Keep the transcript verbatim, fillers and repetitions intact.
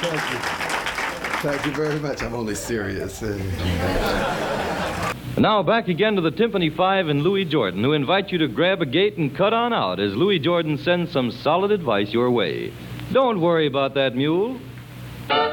Thank you. Thank you very much. I'm only serious. Now back again to the Timpani Five and Louis Jordan, who invite you to grab a gate and cut on out as Louis Jordan sends some solid advice your way. Don't worry about that mule.